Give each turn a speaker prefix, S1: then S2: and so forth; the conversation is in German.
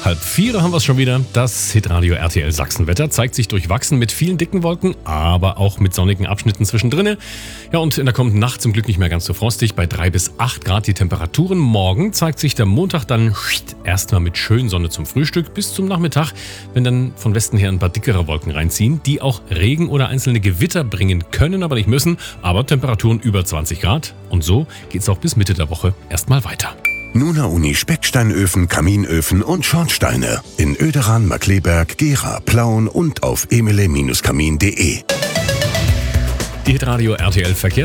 S1: 3:30 haben wir es schon wieder. Das Hitradio RTL Sachsenwetter zeigt sich durchwachsen mit vielen dicken Wolken, aber auch mit sonnigen Abschnitten zwischendrin. Ja, und in der kommenden Nacht zum Glück nicht mehr ganz so frostig, bei 3 bis 8 Grad die Temperaturen. Morgen zeigt sich der Montag dann erstmal mit schön Sonne zum Frühstück bis zum Nachmittag, wenn dann von Westen her ein paar dickere Wolken reinziehen, die auch Regen oder einzelne Gewitter bringen können, aber nicht müssen. Aber Temperaturen über 20 Grad. Und so geht's auch bis Mitte der Woche erstmal weiter.
S2: Nuna Uni Specksteinöfen, Kaminöfen und Schornsteine in Oederan, Markkleeberg, Gera, Plauen und auf emele-kamin.de.
S1: Die Hitradio RTL Verkehrs